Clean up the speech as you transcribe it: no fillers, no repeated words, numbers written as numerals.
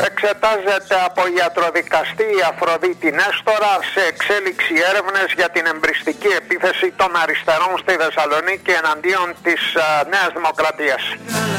Εξετάζεται από ιατροδικαστή η Αφροδίτη Νέστορα σε εξέλιξη έρευνες για την εμπριστική επίθεση των αριστερών στη Θεσσαλονίκη εναντίον της Νέας Δημοκρατίας.